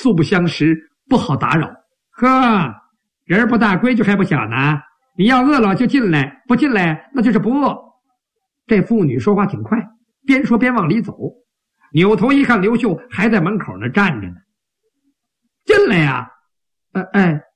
素不相识，不好打扰。呵，人不大，规矩还不小呢。你要饿了就进来，不进来那就是不饿。这妇女说话挺快，边说边往里走，扭头一看，刘秀还在门口那站着呢。进来呀！哎，